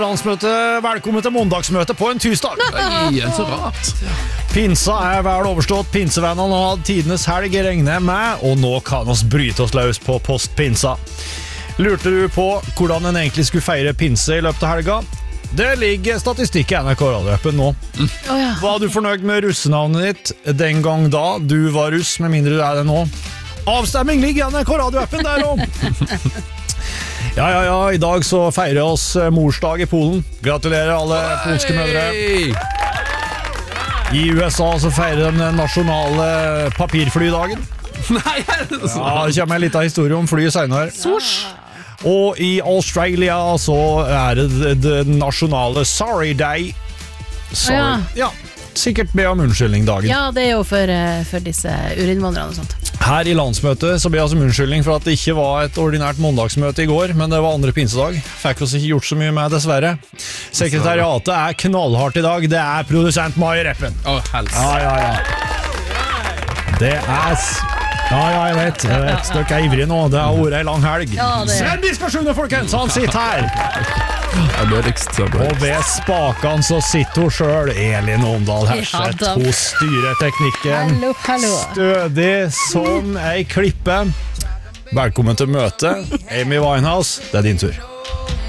Landsmøte, velkommen til måndagsmøte på en tirsdag. Nei, så rart. Pinsa vel overstått, pinsevennene har hatt tidenes helg, regner jeg med, og nå kan oss bryte oss løs på postpinsa. Lurte du på hvordan en egentlig skulle feire pinse i løpet av helga? Det ligger statistikk i NRK Radio-appen nå. Var du fornøyd med russenavnet ditt den gang da du var russ, med mindre du det nå? Avstemming ligger i NRK Radio-appen der også. Ja, i dag så feirer oss morsdag i Polen. Gratulerer alle polske mødre. I USA så feirer de den nasjonale papirflydagen. Nei, det kommer en liten historie om flyet senere. Og i Australia så det den nasjonale Sorry Day. Ja, sikkert be om unnskyldning dagen. Ja, det jo for disse urinnvandrerne og sånt. Her i landsmøtet så ber jeg om unnskyldning for at det ikke var et ordinært måndagsmøte i går, men det var andre pinsedag. Fikk oss ikke gjort så mye med, dessverre. Sekretariatet knallhardt i dag. Det produsent Mai Reppen. Helst. Ja. Det jeg vet. Dere ivrige nå. Det har vært en lang helg. Sven Biskasjune, folkens! Han sitter her. Og ved spakene så sitter hun selv, Elin Omdal Herseth. Hun styrer teknikken. Hallo. Stødig som ei klippe. Velkommen til møte. Amy Winehouse, det din tur.